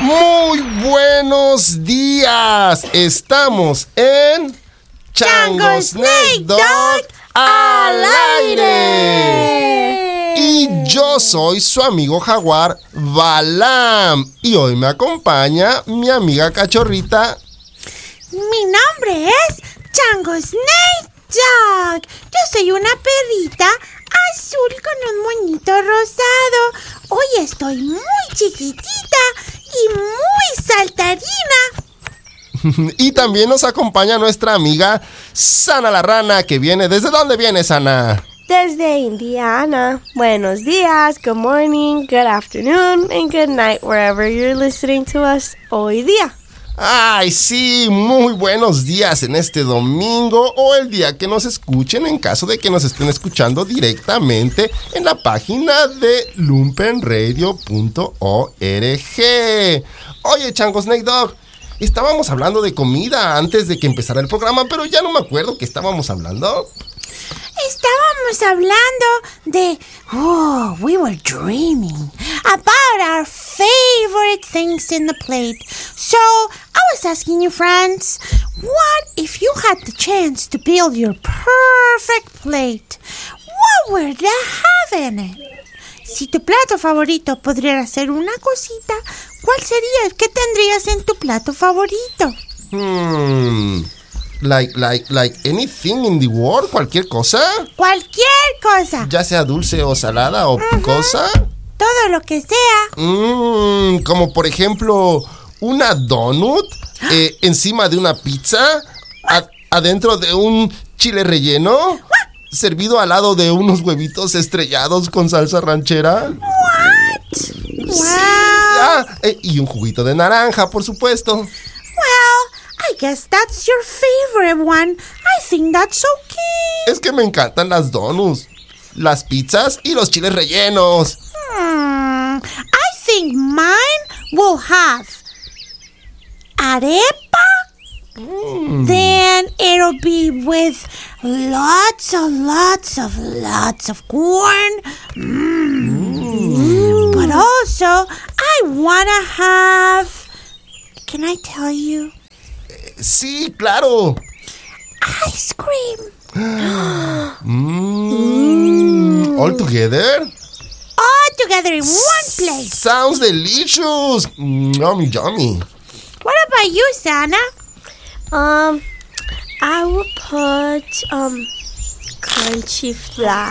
Muy buenos días. Estamos en Chango Snake Dog al aire. Y yo soy su amigo jaguar Balam. Y hoy me acompaña mi amiga cachorrita. Mi nombre es Chango Snake Dog. Yo soy una perrita azul con un moñito rosado. Hoy estoy muy chiquitita y muy saltarina. Y también nos acompaña nuestra amiga Sana la rana, que viene... ¿Desde dónde viene, Sana? Desde Indiana. Buenos días, good morning, good afternoon, and good night wherever you're listening to us hoy día. Ay, sí, muy buenos días en este domingo o el día que nos escuchen, en caso de que nos estén escuchando directamente en la página de lumpenradio.org. Oye, Chango Snake Dog, estábamos hablando de comida antes de que empezara el programa, pero ya no me acuerdo qué estábamos hablando. Estábamos hablando de... we were dreaming about our favorite things in the plate. So, I was asking you, friends, what if you had the chance to build your perfect plate? What would they have in it? Si tu plato favorito pudiera ser una cosita, ¿cuál sería? ¿Qué tendrías en tu plato favorito? Like anything in the world, cualquier cosa. Cualquier cosa. Ya sea dulce o salada o picosa. Todo lo que sea. Como por ejemplo, una donut encima de una pizza, adentro de un chile relleno, servido al lado de unos huevitos estrellados con salsa ranchera. What? Sí. Wow. Y un juguito de naranja, por supuesto. Well, I guess that's your favorite one. I think that's okay. Es que me encantan las donuts, las pizzas y los chiles rellenos. I think mine will have arepa. Then it'll be with lots of corn. But also, I wanna have... Can I tell you? Sí, claro. Ice cream. All together? All together in one place. Sounds delicious. Yummy. What about you, Sana? I would put crunchy fly.